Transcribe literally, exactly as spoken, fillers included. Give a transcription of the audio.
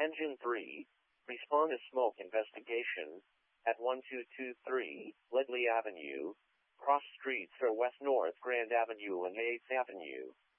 Engine three, respond to smoke investigation at one two two three Ledley Avenue, cross streets are West North Grand Avenue and eighth Avenue.